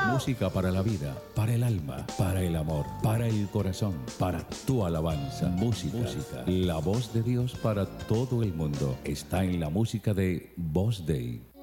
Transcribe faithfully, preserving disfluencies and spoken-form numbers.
Música para la vida, para el alma, para el amor, para el corazón, para tu alabanza. Música, música. La voz de Dios para todo el mundo está en la música de Voz Day.